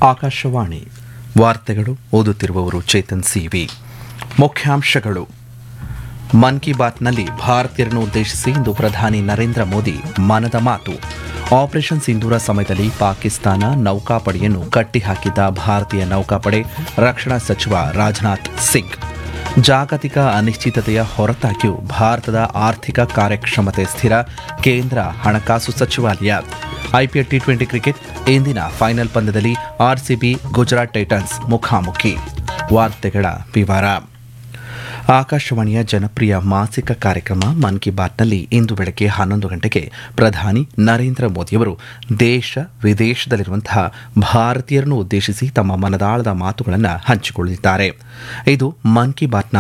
ಆಕಾಶವಾಣಿ ವಾರ್ತೆಗಳು ಓದುತ್ತಿರುವವರು ಚೇತನ್ ಸಿವಿ. ಮುಖ್ಯಾಂಶಗಳು. ಮನ್ ಕಿ ಬಾತ್ನಲ್ಲಿ ಭಾರತೀಯರನ್ನು ಉದ್ದೇಶಿಸಿ ಇಂದು ಪ್ರಧಾನಿ ನರೇಂದ್ರ ಮೋದಿ ಮನದ ಮಾತು. ಆಪರೇಷನ್ ಸಿಂಧೂರ ಸಮಯದಲ್ಲಿ ಪಾಕಿಸ್ತಾನ ನೌಕಾಪಡೆಯನ್ನು ಕಟ್ಟಿಹಾಕಿದ್ದ ಭಾರತೀಯ ನೌಕಾಪಡೆ, ರಕ್ಷಣಾ ಸಚಿವ ರಾಜನಾಥ್ ಸಿಂಗ್. ಜಾಗತಿಕ ಅನಿಶ್ಚಿತತೆಯ ಹೊರತಾಗಿಯೂ ಭಾರತದ ಆರ್ಥಿಕ ಕಾರ್ಯಕ್ಷಮತೆ ಸ್ಥಿರ, ಕೇಂದ್ರ ಹಣಕಾಸು ಸಚಿವಾಲಯ. ಐಪಿಎಲ್ ಟಿ20 ಕ್ರಿಕೆಟ್ ಇಂದಿನ ಫೈನಲ್ ಪಂದ್ಯದಲ್ಲಿ ಆರ್ಸಿಬಿ ಗುಜರಾತ್ ಟೈಟನ್ಸ್ ಮುಖಾಮುಖಿ. ವಾರ್ತೆಗಳ ವಿವರ. ಆಕಾಶವಾಣಿಯ ಜನಪ್ರಿಯ ಮಾಸಿಕ ಕಾರ್ಯಕ್ರಮ ಮನ್ ಕಿ ಬಾತ್ನಲ್ಲಿ ಇಂದು ಬೆಳಗ್ಗೆ 11 ಗಂಟೆಗೆ ಪ್ರಧಾನಿ ನರೇಂದ್ರ ಮೋದಿಯವರು ದೇಶ ವಿದೇಶದಲ್ಲಿರುವಂತಹ ಭಾರತೀಯರನ್ನು ಉದ್ದೇಶಿಸಿ ತಮ್ಮ ಮನದಾಳದ ಮಾತುಗಳನ್ನು ಹಂಚಿಕೊಳ್ಳಲಿದ್ದಾರೆ. ಇದು ಮನ್ ಕಿ ಬಾತ್ನ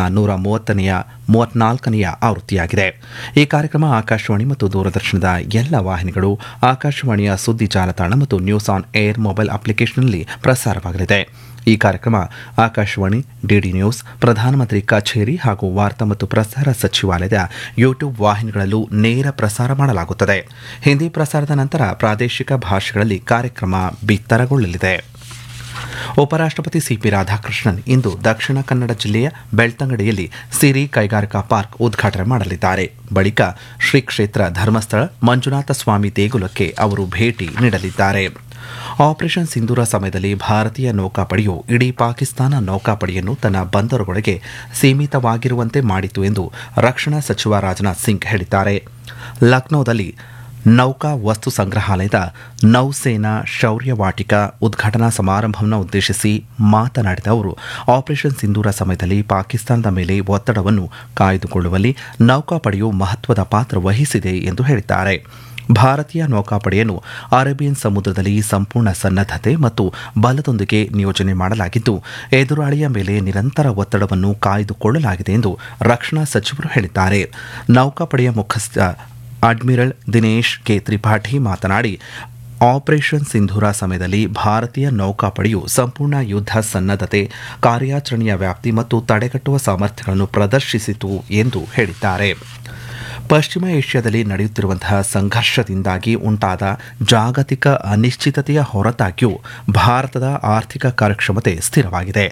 134ನೇ ಆವೃತ್ತಿಯಾಗಿದೆ. ಈ ಕಾರ್ಯಕ್ರಮ ಆಕಾಶವಾಣಿ ಮತ್ತು ದೂರದರ್ಶನದ ಎಲ್ಲ ವಾಹಿನಿಗಳು, ಆಕಾಶವಾಣಿಯ ಸುದ್ದಿ ಜಾಲತಾಣ ಮತ್ತು ನ್ಯೂಸ್ ಆನ್ ಏರ್ ಮೊಬೈಲ್ ಅಪ್ಲಿಕೇಶನ್ನಲ್ಲಿ ಪ್ರಸಾರವಾಗಲಿದೆ. ಈ ಕಾರ್ಯಕ್ರಮ ಆಕಾಶವಾಣಿ, ಡಿಡಿ ನ್ಯೂಸ್, ಪ್ರಧಾನಮಂತ್ರಿ ಕಚೇರಿ ಹಾಗೂ ವಾರ್ತಾ ಮತ್ತು ಪ್ರಸಾರ ಸಚಿವಾಲಯದ ಯೂಟ್ಯೂಬ್ ವಾಹಿನಿಗಳಲ್ಲೂ ನೇರ ಪ್ರಸಾರ ಮಾಡಲಾಗುತ್ತದೆ. ಹಿಂದಿ ಪ್ರಸಾರದ ನಂತರ ಪ್ರಾದೇಶಿಕ ಭಾಷೆಗಳಲ್ಲಿ ಕಾರ್ಯಕ್ರಮ ಬಿತ್ತರಗೊಳ್ಳಲಿದೆ. ಉಪರಾಷ್ಟಪತಿ ಸಿಪಿ ರಾಧಾಕೃಷ್ಣನ್ ಇಂದು ದಕ್ಷಿಣ ಕನ್ನಡ ಜಿಲ್ಲೆಯ ಬೆಳ್ತಂಗಡಿಯಲ್ಲಿ ಸಿರಿ ಕೈಗಾರಿಕಾ ಪಾರ್ಕ್ ಉದ್ಘಾಟನೆ ಮಾಡಲಿದ್ದಾರೆ. ಬಳಿಕ ಶ್ರೀ ಕ್ಷೇತ್ರ ಧರ್ಮಸ್ಥಳ ಮಂಜುನಾಥ ಸ್ವಾಮಿ ದೇಗುಲಕ್ಕೆ ಅವರು ಭೇಟಿ ನೀಡಲಿದ್ದಾರೆ. ಆಪರೇಷನ್ ಸಿಂಧೂರ ಸಮಯದಲ್ಲಿ ಭಾರತೀಯ ನೌಕಾಪಡೆಯು ಇಡೀ ಪಾಕಿಸ್ತಾನ ನೌಕಾಪಡೆಯನ್ನು ತನ್ನ ಬಂದರುಗಳಿಗೆ ಸೀಮಿತವಾಗಿರುವಂತೆ ಮಾಡಿತು ಎಂದು ರಕ್ಷಣಾ ಸಚಿವ ರಾಜನಾಥ್ ಸಿಂಗ್ ಹೇಳಿದ್ದಾರೆ. ಲಕ್ನೋದಲ್ಲಿ ನೌಕಾ ವಸ್ತು ಸಂಗ್ರಹಾಲಯದ ನೌಸೇನಾ ಶೌರ್ಯ ವಾಟಿಕಾ ಉದ್ಘಾಟನಾ ಸಮಾರಂಭವನ್ನು ಉದ್ದೇಶಿಸಿ ಮಾತನಾಡಿದ ಅವರು, ಆಪರೇಷನ್ ಸಿಂಧೂರ ಸಮಯದಲ್ಲಿ ಪಾಕಿಸ್ತಾನದ ಮೇಲೆ ಒತ್ತಡವನ್ನು ಕಾಯ್ದುಕೊಳ್ಳುವಲ್ಲಿ ನೌಕಾಪಡೆಯು ಮಹತ್ವದ ಪಾತ್ರ ವಹಿಸಿದೆ ಎಂದು ಹೇಳಿದ್ದಾರೆ. ಭಾರತೀಯ ನೌಕಾಪಡೆಯನ್ನು ಅರೇಬಿಯನ್ ಸಮುದ್ರದಲ್ಲಿ ಸಂಪೂರ್ಣ ಸನ್ನದ್ಧತೆ ಮತ್ತು ಬಲದೊಂದಿಗೆ ನಿಯೋಜನೆ ಮಾಡಲಾಗಿದ್ದು, ಎದುರಾಳಿಯ ಮೇಲೆ ನಿರಂತರ ಒತ್ತಡವನ್ನು ಕಾಯ್ದುಕೊಳ್ಳಲಾಗಿದೆ ಎಂದು ರಕ್ಷಣಾ ಸಚಿವರು ಹೇಳಿದ್ದಾರೆ. ನೌಕಾಪಡೆಯ ಮುಖ್ಯಸ್ಥ ಅಡ್ಮಿರಲ್ ದಿನೇಶ್ ಕೆ ತ್ರಿಪಾಠಿ ಮಾತನಾಡಿ, ಆಪರೇಷನ್ ಸಿಂಧೂರ ಸಮಯದಲ್ಲಿ ಭಾರತೀಯ ನೌಕಾಪಡೆಯು ಸಂಪೂರ್ಣ ಯುದ್ಧ ಸನ್ನದ್ಧತೆ, ಕಾರ್ಯಾಚರಣೆಯ ವ್ಯಾಪ್ತಿ ಮತ್ತು ತಡೆಗಟ್ಟುವ ಸಾಮರ್ಥ್ಯಗಳನ್ನು ಪ್ರದರ್ಶಿಸಿತು ಎಂದು ಹೇಳಿದ್ದಾರೆ. ಪಶ್ಚಿಮ ಏಷ್ಯಾದಲ್ಲಿ ನಡೆಯುತ್ತಿರುವಂತಹ ಸಂಘರ್ಷದಿಂದಾಗಿ ಉಂಟಾದ ಜಾಗತಿಕ ಅನಿಶ್ಚಿತತೆಯ ಹೊರತಾಗಿಯೂ ಭಾರತದ ಆರ್ಥಿಕ ಕಾರ್ಯಕ್ಷಮತೆ ಸ್ಥಿರವಾಗಿದೆ.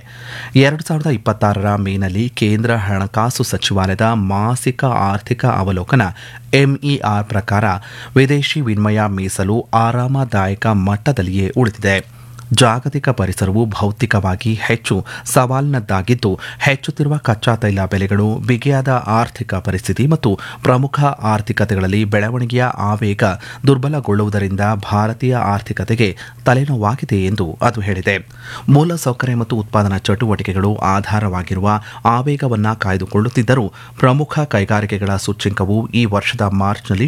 2026ರ ಮೇನಲ್ಲಿ ಕೇಂದ್ರ ಹಣಕಾಸು ಸಚಿವಾಲಯದ ಮಾಸಿಕ ಆರ್ಥಿಕ ಅವಲೋಕನ ಎಂಇಆರ್ ಪ್ರಕಾರ ವಿದೇಶಿ ವಿನಿಮಯ ಮೀಸಲು ಆರಾಮದಾಯಕ ಮಟ್ಟದಲ್ಲಿಯೇ ಉಳಿದಿದೆ. ಜಾಗತಿಕ ಪರಿಸರವು ಭೌತಿಕವಾಗಿ ಹೆಚ್ಚು ಸವಾಲಿನದ್ದಾಗಿದ್ದು, ಹೆಚ್ಚುತ್ತಿರುವ ಕಚ್ಚಾ ತೈಲ ಬೆಲೆಗಳು, ಬಿಗಿಯಾದ ಆರ್ಥಿಕ ಪರಿಸ್ಥಿತಿ ಮತ್ತು ಪ್ರಮುಖ ಆರ್ಥಿಕತೆಗಳಲ್ಲಿ ಬೆಳವಣಿಗೆಯ ಆವೇಗ ದುರ್ಬಲಗೊಳ್ಳುವುದರಿಂದ ಭಾರತೀಯ ಆರ್ಥಿಕತೆಗೆ ತಲೆನೋವಾಗಿದೆ ಎಂದು ಅದು ಹೇಳಿದೆ. ಮೂಲಸೌಕರ್ಯ ಮತ್ತು ಉತ್ಪಾದನಾ ಚಟುವಟಿಕೆಗಳು ಆಧಾರವಾಗಿರುವ ಆವೇಗವನ್ನು ಕಾಯ್ದುಕೊಳ್ಳುತ್ತಿದ್ದರೂ ಪ್ರಮುಖ ಕೈಗಾರಿಕೆಗಳ ಸೂಚ್ಯಂಕವು ಈ ವರ್ಷದ ಮಾರ್ಚ್ನಲ್ಲಿ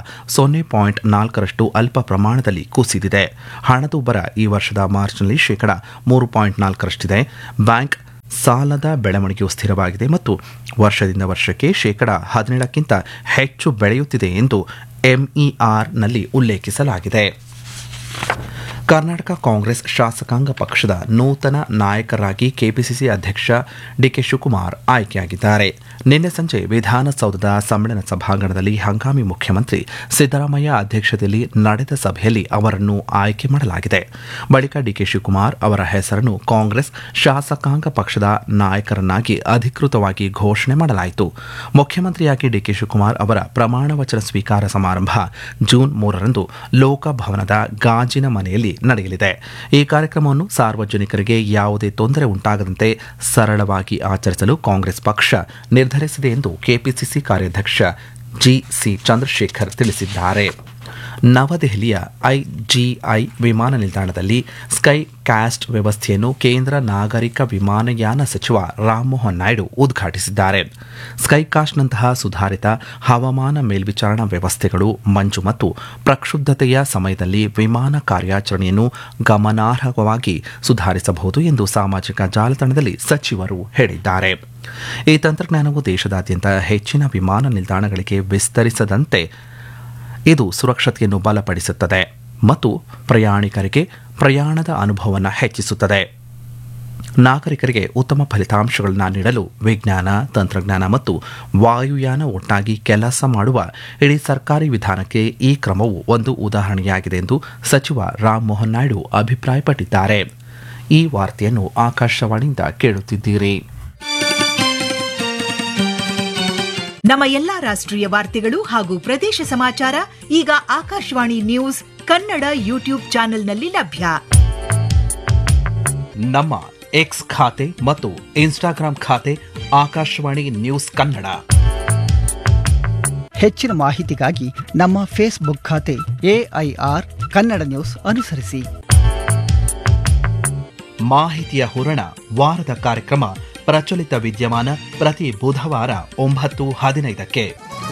0.4% ಅಲ್ಪ ಪ್ರಮಾಣದಲ್ಲಿ ಕುಸಿದಿದೆ. ಹಣದುಬ್ಬರ ಈ ವರ್ಷದ ಮಾರ್ಚ್ನಲ್ಲಿ 3.4%. ಬ್ಯಾಂಕ್ ಸಾಲದ ಬೆಳವಣಿಗೆಯು ಸ್ಥಿರವಾಗಿದೆ ಮತ್ತು ವರ್ಷದಿಂದ ವರ್ಷಕ್ಕೆ 17ಕ್ಕಿಂತ ಹೆಚ್ಚು ಬೆಳೆಯುತ್ತಿದೆ ಎಂದು ಎಂಇಆರ್ನಲ್ಲಿ ಉಲ್ಲೇಖಿಸಲಾಗಿದೆ. ಕರ್ನಾಟಕ ಕಾಂಗ್ರೆಸ್ ಶಾಸಕಾಂಗ ಪಕ್ಷದ ನೂತನ ನಾಯಕರಾಗಿ ಕೆಪಿಸಿಸಿ ಅಧ್ಯಕ್ಷ ಡಿಕೆ ಶಿವಕುಮಾರ್ ಆಯ್ಕೆಯಾಗಿದ್ದಾರೆ. ನಿನ್ನೆ ಸಂಜೆ ವಿಧಾನಸೌಧದ ಸಮ್ಮೇಳನ ಸಭಾಂಗಣದಲ್ಲಿ ಹಂಗಾಮಿ ಮುಖ್ಯಮಂತ್ರಿ ಸಿದ್ದರಾಮಯ್ಯ ಅಧ್ಯಕ್ಷತೆಯಲ್ಲಿ ನಡೆದ ಸಭೆಯಲ್ಲಿ ಅವರನ್ನು ಆಯ್ಕೆ ಮಾಡಲಾಗಿದೆ. ಬಳಿಕ ಡಿಕೆ ಶಿವಕುಮಾರ್ ಅವರ ಹೆಸರನ್ನು ಕಾಂಗ್ರೆಸ್ ಶಾಸಕಾಂಗ ಪಕ್ಷದ ನಾಯಕರನ್ನಾಗಿ ಅಧಿಕೃತವಾಗಿ ಘೋಷಣೆ ಮಾಡಲಾಯಿತು. ಮುಖ್ಯಮಂತ್ರಿಯಾಗಿ ಡಿಕೆ ಶಿವಕುಮಾರ್ ಅವರ ಪ್ರಮಾಣ ವಚನ ಸ್ವೀಕಾರ ಸಮಾರಂಭ ಜೂನ್ 3ರಂದು ಲೋಕಭವನದ ಗಾಜಿನ ಮನೆಯಲ್ಲಿ ನಡೆಯಲಿದೆ. ಈ ಕಾರ್ಯಕ್ರಮವನ್ನು ಸಾರ್ವಜನಿಕರಿಗೆ ಯಾವುದೇ ತೊಂದರೆ ಉಂಟಾಗದಂತೆ ಸರಳವಾಗಿ ಆಚರಿಸಲು ಕಾಂಗ್ರೆಸ್ ಪಕ್ಷ ನಿರ್ಧರಿಸಿದೆ ಎಂದು ಕೆಪಿಸಿಸಿ ಕಾರ್ಯಾಧ್ಯಕ್ಷ ಜಿಸಿ ಚಂದ್ರಶೇಖರ್ ತಿಳಿಸಿದ್ದಾರೆ. ನವದೆಹಲಿಯ ಐಜಿಐ ವಿಮಾನ ನಿಲ್ದಾಣದಲ್ಲಿ ಸ್ಕೈ ಕ್ಯಾಸ್ಟ್ ವ್ಯವಸ್ಥೆಯನ್ನು ಕೇಂದ್ರ ನಾಗರಿಕ ವಿಮಾನಯಾನ ಸಚಿವ ರಾಮಮೋಹನ್ ನಾಯ್ಡು ಉದ್ಘಾಟಿಸಿದ್ದಾರೆ. ಸ್ಕೈಕಾಸ್ಟ್ನಂತಹ ಸುಧಾರಿತ ಹವಾಮಾನ ಮೇಲ್ವಿಚಾರಣಾ ವ್ಯವಸ್ಥೆಗಳು ಮಂಜು ಮತ್ತು ಪ್ರಕ್ಷುಬ್ಧತೆಯ ಸಮಯದಲ್ಲಿ ವಿಮಾನ ಕಾರ್ಯಾಚರಣೆಯನ್ನು ಗಮನಾರ್ಹವಾಗಿ ಸುಧಾರಿಸಬಹುದು ಎಂದು ಸಾಮಾಜಿಕ ಜಾಲತಾಣದಲ್ಲಿ ಸಚಿವರು ಹೇಳಿದ್ದಾರೆ. ಈ ತಂತ್ರಜ್ಞಾನವು ದೇಶದಾದ್ಯಂತ ಹೆಚ್ಚಿನ ವಿಮಾನ ನಿಲ್ದಾಣಗಳಿಗೆ ವಿಸ್ತರಿಸದಂತೆ ಇದು ಸುರಕ್ಷತೆಯನ್ನು ಬಲಪಡಿಸುತ್ತದೆ ಮತ್ತು ಪ್ರಯಾಣಿಕರಿಗೆ ಪ್ರಯಾಣದ ಅನುಭವವನ್ನು ಹೆಚ್ಚಿಸುತ್ತದೆ. ನಾಗರಿಕರಿಗೆ ಉತ್ತಮ ಫಲಿತಾಂಶಗಳನ್ನು ನೀಡಲು ವಿಜ್ಞಾನ, ತಂತ್ರಜ್ಞಾನ ಮತ್ತು ವಾಯುಯಾನ ಒಟ್ಟಾಗಿ ಕೆಲಸ ಮಾಡುವ ಇಡೀ ಸರ್ಕಾರಿ ವಿಧಾನಕ್ಕೆ ಈ ಕ್ರಮವು ಒಂದು ಉದಾಹರಣೆಯಾಗಿದೆ ಎಂದು ಸಚಿವ ರಾಮಮೋಹನ್ ನಾಯ್ಡು ಅಭಿಪ್ರಾಯಪಟ್ಟಿದ್ದಾರೆ. ಈ ವಾರ್ತೆಯನ್ನು ಆಕಾಶವಾಣಿಯಿಂದ ಕೇಳುತ್ತಿದ್ದೀರಿ. ನಮ್ಮ ಎಲ್ಲಾ ರಾಷ್ಟ್ರೀಯ ವಾರ್ತೆಗಳು ಹಾಗೂ ಪ್ರದೇಶ ಸಮಾಚಾರ ಈಗ ಆಕಾಶವಾಣಿ ನ್ಯೂಸ್ ಕನ್ನಡ ಯೂಟ್ಯೂಬ್ ಚಾನೆಲ್ನಲ್ಲಿ ಲಭ್ಯ. ನಮ್ಮ ಎಕ್ಸ್ ಖಾತೆ ಮತ್ತು ಇನ್ಸ್ಟಾಗ್ರಾಂ ಖಾತೆ ಆಕಾಶವಾಣಿ ನ್ಯೂಸ್ ಕನ್ನಡ. ಹೆಚ್ಚಿನ ಮಾಹಿತಿಗಾಗಿ ನಮ್ಮ ಫೇಸ್ಬುಕ್ ಖಾತೆ AIR ಕನ್ನಡ ನ್ಯೂಸ್ ಅನುಸರಿಸಿ. ಮಾಹಿತಿಯ ಹೂರಣ ವಾರದ ಕಾರ್ಯಕ್ರಮ ಪ್ರಚಲಿತ ವಿದ್ಯಮಾನ ಪ್ರತಿ ಬುಧವಾರ 9:15ಕ್ಕೆ.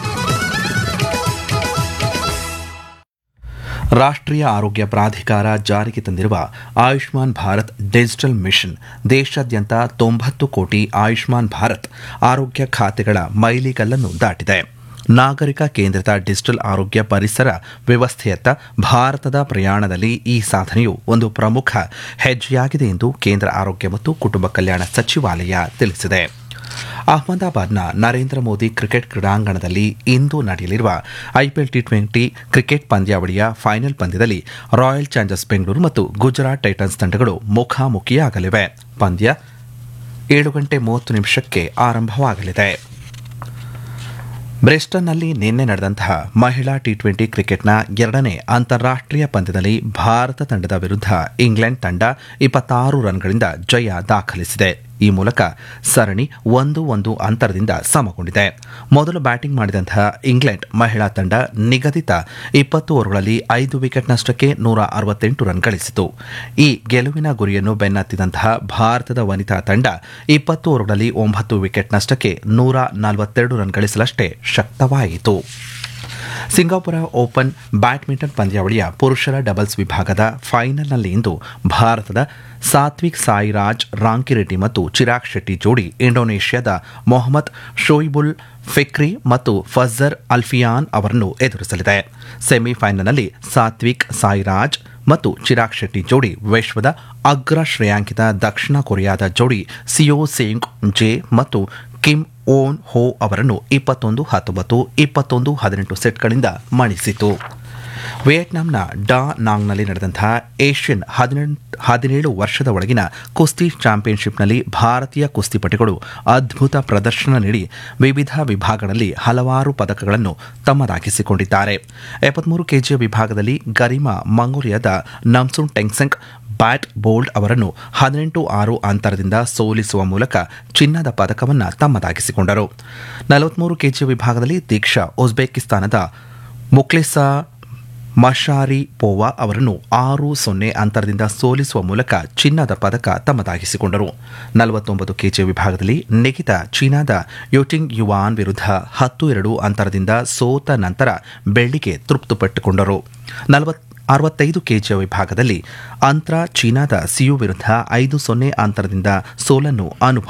ರಾಷ್ಟ್ರೀಯ ಆರೋಗ್ಯ ಪ್ರಾಧಿಕಾರ ಜಾರಿಗೆ ತಂದಿರುವ ಆಯುಷ್ಮಾನ್ ಭಾರತ್ ಡಿಜಿಟಲ್ ಮಿಷನ್ ದೇಶಾದ್ಯಂತ 90 ಕೋಟಿ ಆಯುಷ್ಮಾನ್ ಭಾರತ್ ಆರೋಗ್ಯ ಖಾತೆಗಳ ಮೈಲಿಗಲ್ಲನ್ನು ದಾಟಿದೆ. ನಾಗರಿಕ ಕೇಂದ್ರಿತ ಡಿಜಿಟಲ್ ಆರೋಗ್ಯ ಪರಿಸರ ವ್ಯವಸ್ಥೆಯತ್ತ ಭಾರತದ ಪ್ರಯಾಣದಲ್ಲಿ ಈ ಸಾಧನೆಯು ಒಂದು ಪ್ರಮುಖ ಹೆಜ್ಜೆಯಾಗಿದೆ ಎಂದು ಕೇಂದ್ರ ಆರೋಗ್ಯ ಮತ್ತು ಕುಟುಂಬ ಕಲ್ಯಾಣ ಸಚಿವಾಲಯ ತಿಳಿಸಿದೆ. ಅಹಮದಾಬಾದ್ನ ನರೇಂದ್ರ ಮೋದಿ ಕ್ರಿಕೆಟ್ ಕ್ರೀಡಾಂಗಣದಲ್ಲಿ ಇಂದು ನಡೆಯಲಿರುವ IPL T20 ಕ್ರಿಕೆಟ್ ಪಂದ್ಯಾವಳಿಯ ಫೈನಲ್ ಪಂದ್ಯದಲ್ಲಿ ರಾಯಲ್ ಚಾಲೆಂಜರ್ಸ್ ಬೆಂಗಳೂರು ಮತ್ತು ಗುಜರಾತ್ ಟೈಟನ್ಸ್ ತಂಡಗಳು ಮುಖಾಮುಖಿಯಾಗಲಿವೆ. ಪಂದ್ಯ 7:30 ಆರಂಭವಾಗಲಿದೆ. ಬ್ರಿಸ್ಟನ್ನಲ್ಲಿ ನಿನ್ನೆ ನಡೆದಂತಹ ಮಹಿಳಾ T20 ಕ್ರಿಕೆಟ್ನ 2ನೇ ಅಂತಾರಾಷ್ಟ್ರೀಯ ಪಂದ್ಯದಲ್ಲಿ ಭಾರತ ತಂಡದ ವಿರುದ್ಧ ಇಂಗ್ಲೆಂಡ್ ತಂಡ 26 ರನ್ಗಳಿಂದ ಜಯ ದಾಖಲಿಸಿದೆ. ಈ ಮೂಲಕ ಸರಣಿ 1-1 ಅಂತರದಿಂದ ಸಮಗೊಂಡಿದೆ. ಮೊದಲು ಬ್ಯಾಟಿಂಗ್ ಮಾಡಿದಂತಹ ಇಂಗ್ಲೆಂಡ್ ಮಹಿಳಾ ತಂಡ ನಿಗದಿತ 20 ಓವರ್ಗಳಲ್ಲಿ 5 ವಿಕೆಟ್ ನಷ್ಟಕ್ಕೆ 168 ರನ್ ಗಳಿಸಿತು. ಈ ಗೆಲುವಿನ ಗುರಿಯನ್ನು ಬೆನ್ನತ್ತಿದಂತಹ ಭಾರತದ ವನಿತಾ ತಂಡ 20 ಓವರ್ಗಳಲ್ಲಿ 9 ವಿಕೆಟ್ ನಷ್ಟಕ್ಕೆ 142 ರನ್ ಗಳಿಸಲಷ್ಟೇ ಶಕ್ತವಾಯಿತು. ಸಿಂಗಾಪುರ ಓಪನ್ ಬ್ಯಾಡ್ಮಿಂಟನ್ ಪಂದ್ಯಾವಳಿಯ ಪುರುಷರ ಡಬಲ್ಸ್ ವಿಭಾಗದ ಫೈನಲ್ನಲ್ಲಿ ಇಂದು ಭಾರತದ ಸಾತ್ವಿಕ್ ಸಾಯಿರಾಜ್ ರಾಂಕಿರೆಡ್ಡಿ ಮತ್ತು ಚಿರಾಗ್ ಶೆಟ್ಟಿ ಜೋಡಿ ಇಂಡೋನೇಷ್ಯಾದ ಮೊಹಮ್ಮದ್ ಶೋಯಿಬುಲ್ ಫಿಕ್ರಿ ಮತ್ತು ಫಜರ್ ಅಲ್ಫಿಯಾನ್ ಅವರನ್ನು ಎದುರಿಸಲಿದೆ. ಸೆಮಿಫೈನಲ್ನಲ್ಲಿ ಸಾತ್ವಿಕ್ ಸಾಯಿರಾಜ್ ಮತ್ತು ಚಿರಾಗ್ ಶೆಟ್ಟಿ ಜೋಡಿ ವಿಶ್ವದ ಅಗ್ರ ಶ್ರೇಯಾಂಕಿತ ದಕ್ಷಿಣ ಕೊರಿಯಾದ ಜೋಡಿ ಸಿಯೋ ಸೆಂಗ್ ಜೆ ಮತ್ತು ಕಿಮ್ ಓನ್ ಹೋ ಅವರನ್ನು 21-19, 21-18 ಸೆಟ್ಗಳಿಂದ ಮಣಿಸಿತು. ವಿಯೆಟ್ನಾಂನ ಡಾ ನಾಂಗ್ನಲ್ಲಿ ನಡೆದಂತಹ ಏಷ್ಯನ್ 17 ವರ್ಷದ ಒಳಗಿನ ಕುಸ್ತಿ ಚಾಂಪಿಯನ್ಶಿಪ್ನಲ್ಲಿ ಭಾರತೀಯ ಕುಸ್ತಿಪಟುಗಳು ಅದ್ಭುತ ಪ್ರದರ್ಶನ ನೀಡಿ ವಿವಿಧ ವಿಭಾಗಗಳಲ್ಲಿ ಹಲವಾರು ಪದಕಗಳನ್ನು ತಮ್ಮದಾಗಿಸಿಕೊಂಡಿದ್ದಾರೆ. 73 ಕೆಜಿಯ ವಿಭಾಗದಲ್ಲಿ ಗರಿಮಾ ಮಂಗೋಲಿಯಾದ ನಮ್ಸುನ್ ಟೆಂಗ್ಸೆಂಗ್ ಬ್ಯಾಟ್ ಬೋಲ್ಡ್ ಅವರನ್ನು 18-6 ಅಂತರದಿಂದ ಸೋಲಿಸುವ ಮೂಲಕ ಚಿನ್ನದ ಪದಕವನ್ನು ತಮ್ಮದಾಗಿಸಿಕೊಂಡರು. 43 ಕೆಜಿ ವಿಭಾಗದಲ್ಲಿ ದೀಕ್ಷಾ ಉಜ್ಬೇಕಿಸ್ತಾನದ ಮುಕ್ಲಿಸಾ ಮಶಾರಿಪೋವಾ ಅವರನ್ನು 6-0 ಅಂತರದಿಂದ ಸೋಲಿಸುವ ಮೂಲಕ ಚಿನ್ನದ ಪದಕ ತಮ್ಮದಾಗಿಸಿಕೊಂಡರು. 49 ಕೆಜಿ ವಿಭಾಗದಲ್ಲಿ ನಿಖಿತಾ ಚೀನಾದ ಯೋಟಿಂಗ್ ಯುವಾನ್ ವಿರುದ್ಧ 10-2 ಅಂತರದಿಂದ ಸೋತ ನಂತರ ಬೆಳ್ಳಿಗೆ ತೃಪ್ತಿಪಟ್ಟುಕೊಂಡರು. 65 ಕೆಜಿಯ ವಿಭಾಗದಲ್ಲಿ ಅಂತ್ರ ಚೀನಾದ ಸಿಯು ವಿರುದ್ಧ 5-0 ಅಂತರದಿಂದ ಸೋಲನ್ನು